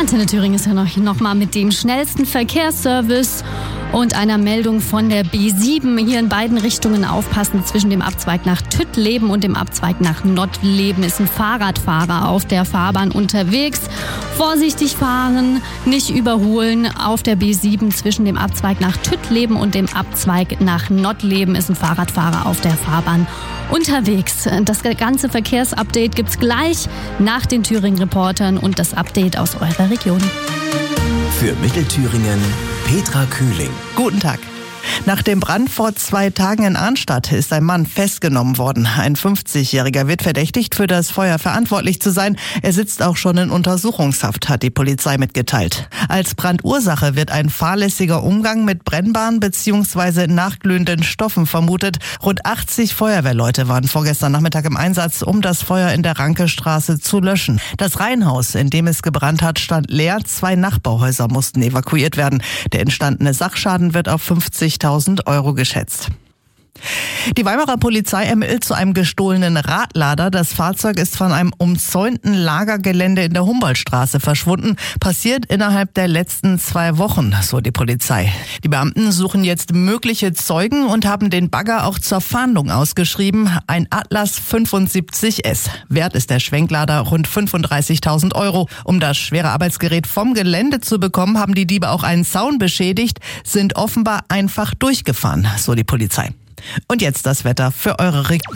Antenne Thüringen ist ja noch mal mit dem schnellsten Verkehrsservice und einer Meldung von der B7. Hier in beiden Richtungen aufpassen. Zwischen dem Abzweig nach Tüttleben und dem Abzweig nach Nottleben ist ein Fahrradfahrer auf der Fahrbahn unterwegs. Vorsichtig fahren, nicht überholen. Auf der B7 zwischen dem Abzweig nach Tüttleben und dem Abzweig nach Nottleben ist ein Fahrradfahrer auf der Fahrbahn unterwegs. Das ganze Verkehrsupdate gibt's gleich nach den Thüringen-Reportern und das Update aus eurer Region. Für Mittelthüringen Petra Kühling. Guten Tag. Nach dem Brand vor 2 Tagen in Arnstadt ist ein Mann festgenommen worden. Ein 50-Jähriger wird verdächtigt, für das Feuer verantwortlich zu sein. Er sitzt auch schon in Untersuchungshaft, hat die Polizei mitgeteilt. Als Brandursache wird ein fahrlässiger Umgang mit brennbaren bzw. nachglühenden Stoffen vermutet. Rund 80 Feuerwehrleute waren vorgestern Nachmittag im Einsatz, um das Feuer in der Rankestraße zu löschen. Das Reihenhaus, in dem es gebrannt hat, stand leer. 2 Nachbarhäuser mussten evakuiert werden. Der entstandene Sachschaden wird auf 50.000 € geschätzt. Die Weimarer Polizei ermittelt zu einem gestohlenen Radlader. Das Fahrzeug ist von einem umzäunten Lagergelände in der Humboldtstraße verschwunden. Passiert innerhalb der letzten 2 Wochen, so die Polizei. Die Beamten suchen jetzt mögliche Zeugen und haben den Bagger auch zur Fahndung ausgeschrieben. Ein Atlas 75S. Wert ist der Schwenklader rund 35.000 €. Um das schwere Arbeitsgerät vom Gelände zu bekommen, haben die Diebe auch einen Zaun beschädigt, sind offenbar einfach durchgefahren, so die Polizei. Und jetzt das Wetter für eure Region.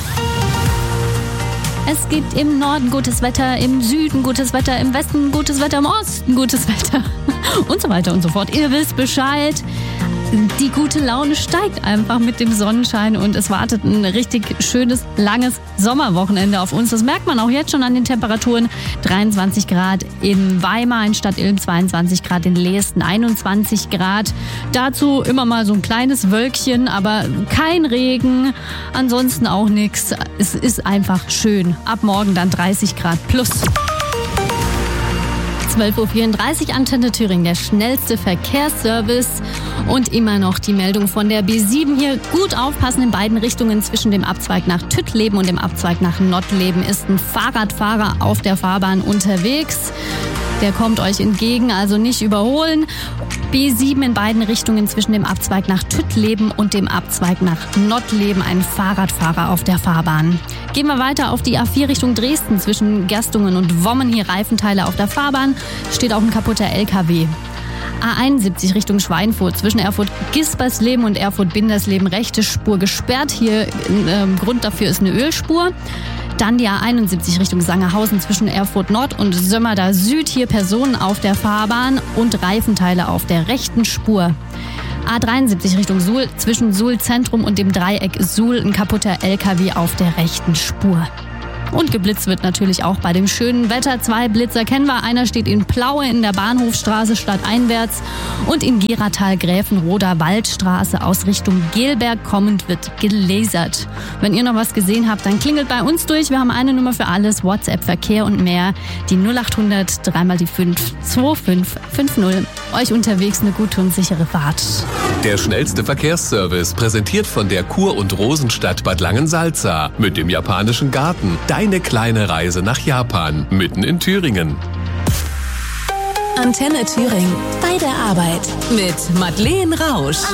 Es gibt im Norden gutes Wetter, im Süden gutes Wetter, im Westen gutes Wetter, im Osten gutes Wetter und so weiter und so fort. Ihr wisst Bescheid. Die gute Laune steigt einfach mit dem Sonnenschein und es wartet ein richtig schönes, langes Sommerwochenende auf uns. Das merkt man auch jetzt schon an den Temperaturen. 23 Grad in Weimar, in Stadt Ilm, 22 Grad in Leesten, 21 Grad. Dazu immer mal so ein kleines Wölkchen, aber kein Regen, ansonsten auch nichts. Es ist einfach schön. Ab morgen dann 30 Grad plus. 12.34 Uhr, Antenne Thüringen, der schnellste Verkehrsservice und immer noch die Meldung von der B7 hier. Gut aufpassen in beiden Richtungen. Zwischen dem Abzweig nach Tüttleben und dem Abzweig nach Nottleben ist ein Fahrradfahrer auf der Fahrbahn unterwegs. Der kommt euch entgegen, also nicht überholen. B7 in beiden Richtungen zwischen dem Abzweig nach Tüttleben und dem Abzweig nach Nottleben, ein Fahrradfahrer auf der Fahrbahn. Gehen wir weiter auf die A4 Richtung Dresden. Zwischen Gerstungen und Wommen hier Reifenteile auf der Fahrbahn. Steht auch ein kaputter LKW. A71 Richtung Schweinfurt, zwischen Erfurt-Gispersleben und Erfurt-Bindersleben, rechte Spur gesperrt. Hier Grund dafür ist eine Ölspur. Dann die A71 Richtung Sangerhausen zwischen Erfurt Nord und Sömmerda Süd. Hier Personen auf der Fahrbahn und Reifenteile auf der rechten Spur. A73 Richtung Suhl, zwischen Suhl Zentrum und dem Dreieck Suhl, ein kaputter LKW auf der rechten Spur. Und geblitzt wird natürlich auch bei dem schönen Wetter. 2 Blitzer kennen wir. Einer steht in Plaue in der Bahnhofstraße stadteinwärts und in Geratal-Gräfenroder Waldstraße aus Richtung Gelberg kommend wird gelasert. Wenn ihr noch was gesehen habt, dann klingelt bei uns durch. Wir haben eine Nummer für alles, WhatsApp, Verkehr und mehr. Die 0800 3 mal die 5 2550. Euch unterwegs eine gute und sichere Fahrt. Der schnellste Verkehrsservice, präsentiert von der Kur- und Rosenstadt Bad Langensalza mit dem japanischen Garten. Deine kleine Reise nach Japan, mitten in Thüringen. Antenne Thüringen. Bei der Arbeit mit Madeleine Rausch.